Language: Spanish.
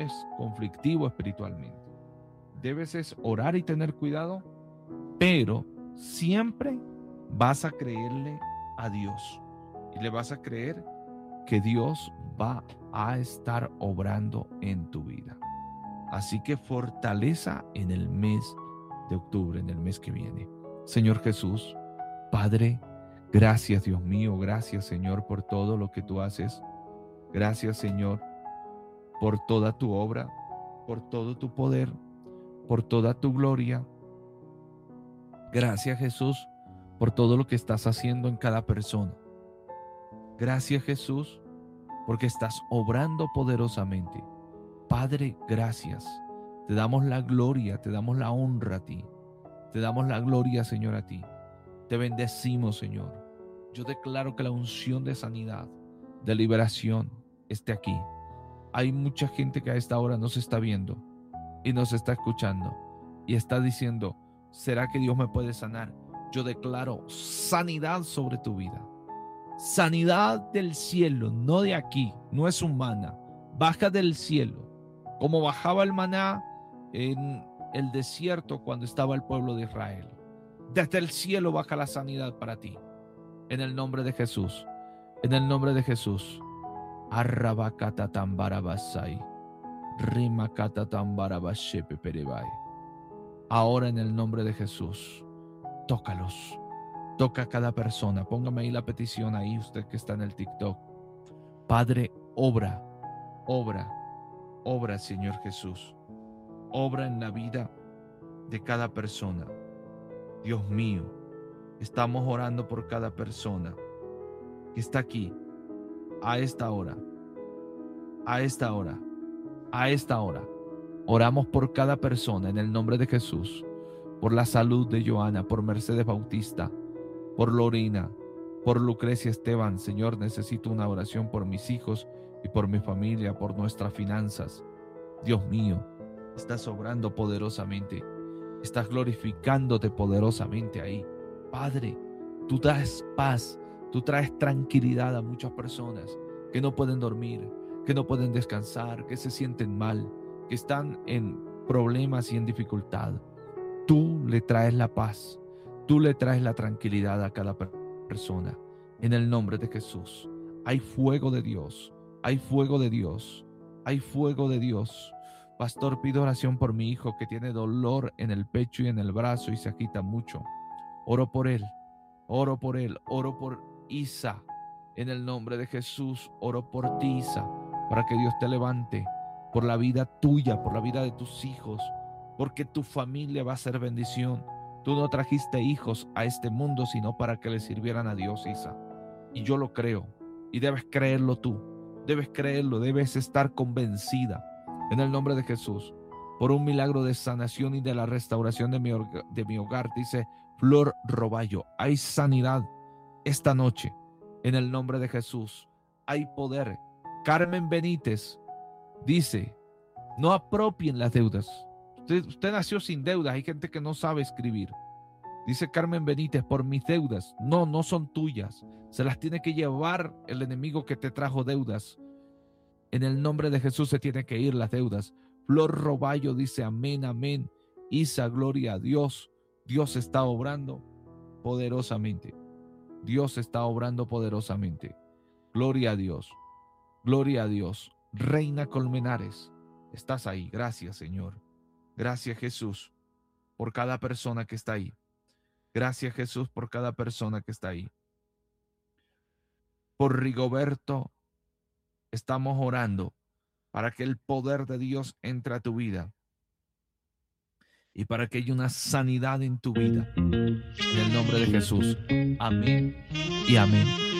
conflictivo espiritualmente. Debes es orar y tener cuidado, pero siempre vas a creerle a Dios y le vas a creer que Dios va a estar obrando en tu vida. Así que fortaleza en el mes de octubre, en el mes que viene. Señor Jesús, Padre, gracias Dios mío, gracias Señor por todo lo que tú haces. Gracias Señor por toda tu obra, por todo tu poder, por toda tu gloria. Gracias Jesús por todo lo que estás haciendo en cada persona. Gracias Jesús porque estás obrando poderosamente. Padre, gracias. Te damos la gloria, te damos la honra a ti. Te damos la gloria, Señor, a ti. Te bendecimos, Señor. Yo declaro que la unción de sanidad, de liberación, esté aquí. Hay mucha gente que a esta hora nos está viendo y nos está escuchando y está diciendo, ¿será que Dios me puede sanar? Yo declaro sanidad sobre tu vida. Sanidad del cielo, no de aquí, no es humana. Baja del cielo, como bajaba el maná en el desierto cuando estaba el pueblo de Israel. Desde el cielo baja la sanidad para ti. En el nombre de Jesús. En el nombre de Jesús. Arrabakata tambarabasai. Rimakata tambarabashepe perebai. Ahora en el nombre de Jesús. Tócalos. Toca a cada persona. Póngame ahí la petición ahí, usted que está en el TikTok. Padre, obra, Señor Jesús. Obra en la vida de cada persona. Dios mío, estamos orando por cada persona que está aquí a esta hora. Oramos por cada persona en el nombre de Jesús. Por la salud de Joana, por Mercedes Bautista, por Lorena, por Lucrecia Esteban. Señor, necesito una oración por mis hijos y por mi familia, por nuestras finanzas. Dios mío, estás obrando poderosamente, estás glorificándote poderosamente ahí. Padre, tú das paz, tú traes tranquilidad a muchas personas que no pueden dormir, que no pueden descansar, que se sienten mal, que están en problemas y en dificultad. Tú le traes la paz, tú le traes la tranquilidad a cada persona. En el nombre de Jesús, hay fuego de Dios, hay fuego de Dios, hay fuego de Dios. Pastor, pido oración por mi hijo que tiene dolor en el pecho y en el brazo y se agita mucho. Oro por él, oro por Isa. En el nombre de Jesús, oro por ti, Isa, para que Dios te levante, por la vida tuya, por la vida de tus hijos, porque tu familia va a ser bendición. Tú no trajiste hijos a este mundo, sino para que le sirvieran a Dios, Isa. Y yo lo creo, y debes creerlo tú, debes creerlo, debes estar convencida, en el nombre de Jesús, por un milagro de sanación y de la restauración de mi hogar, dice Flor Roballo. Hay sanidad esta noche, en el nombre de Jesús. Hay poder. Carmen Benítez dice, no apropien las deudas. Usted nació sin deudas. Hay gente que no sabe escribir. Dice Carmen Benítez, por mis deudas. No son tuyas. Se las tiene que llevar el enemigo que te trajo deudas. En el nombre de Jesús se tiene que ir las deudas. Flor Roballo dice, amén, amén. Isa, gloria a Dios. Dios está obrando poderosamente. Dios está obrando poderosamente. Gloria a Dios. Gloria a Dios. Reina Colmenares, estás ahí. Gracias, Señor. Gracias, Jesús, por cada persona que está ahí. Gracias, Jesús, por cada persona que está ahí. Por Rigoberto, estamos orando para que el poder de Dios entre a tu vida y para que haya una sanidad en tu vida. En el nombre de Jesús. Amén y amén.